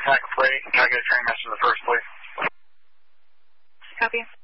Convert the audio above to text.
contact freight and try to get a train master in the first, please. Copy.